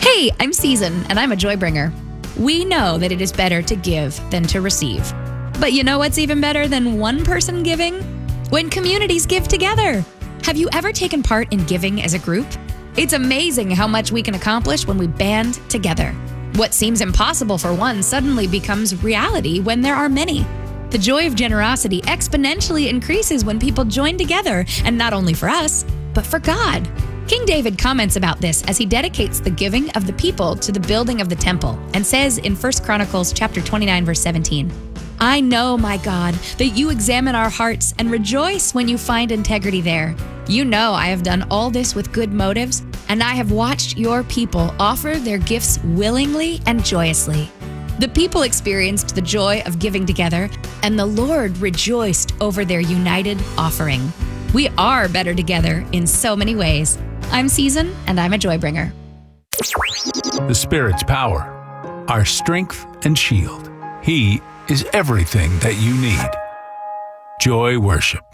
Hey, I'm Season, and I'm a joy bringer. We know that it is better to give than to receive. But you know what's even better than one person giving? When communities give together. Have you ever taken part in giving as a group? It's amazing how much we can accomplish when we band together. What seems impossible for one suddenly becomes reality when there are many. The joy of generosity exponentially increases when people join together, and not only for us, but for God. King David comments about this as he dedicates the giving of the people to the building of the temple and says in 1 Chronicles chapter 29, verse 17, "I know, my God, that you examine our hearts and rejoice when you find integrity there. You know I have done all this with good motives, and I have watched your people offer their gifts willingly and joyously." The people experienced the joy of giving together, and the Lord rejoiced over their united offering. We are better together in so many ways. I'm Season, and I'm a joy bringer. The Spirit's power, our strength and shield. He is everything that you need. Joy Worship.